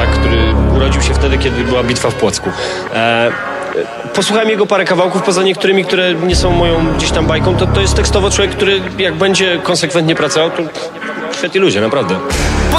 chłopak, który urodził się wtedy, kiedy była bitwa w Płocku. Posłuchałem jego parę kawałków, poza niektórymi, które nie są moją gdzieś tam bajką, to jest tekstowo człowiek, który jak będzie konsekwentnie pracował, to świetni ludzie, naprawdę.